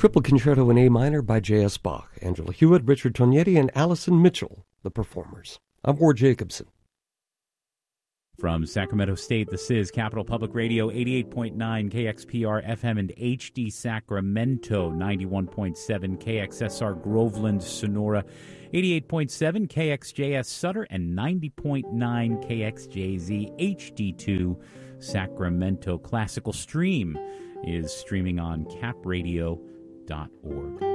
Triple Concerto in A minor by J.S. Bach, Angela Hewitt, Richard Tognetti, and Allison Mitchell, the performers. I'm Ward Jacobson. From Sacramento State, this is Capital Public Radio, 88.9 KXPR FM and HD Sacramento, 91.7 KXSR Groveland, Sonora, 88.7 KXJS Sutter, and 90.9 KXJZ HD2 Sacramento. Classical Stream is streaming on capradio.org.